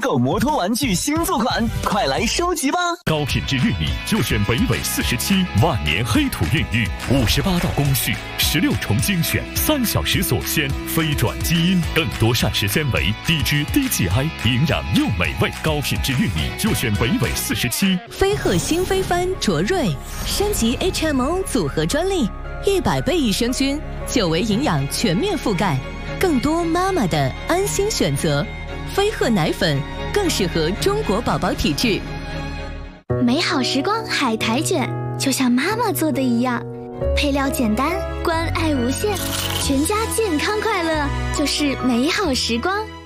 手摩托玩具新作款，快来收集吧！ 高品质玉米就选北纬47万年黑土孕育，58道工序，16重精选，3小时锁鲜，非转基因，更多膳食纤维，低脂低 GI， 营养又美味。高品质玉米就选北纬47。 飞鹤新飞帆卓瑞升级 HMO 组合专利，100倍益生菌，久违营养全面覆盖，更多妈妈的安心选择。飞鹤奶粉更适合中国宝宝体质。 美好时光海苔卷，就像妈妈做的一样，配料简单，关爱无限，全家健康快乐就是美好时光。